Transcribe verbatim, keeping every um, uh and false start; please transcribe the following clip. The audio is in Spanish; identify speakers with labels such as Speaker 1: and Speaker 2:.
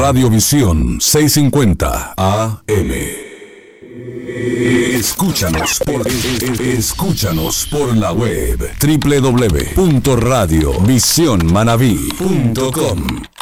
Speaker 1: Radiovisión seiscientos cincuenta A M. Escúchanos por, escúchanos por la web doble u doble u doble u punto radio visión manaví punto com.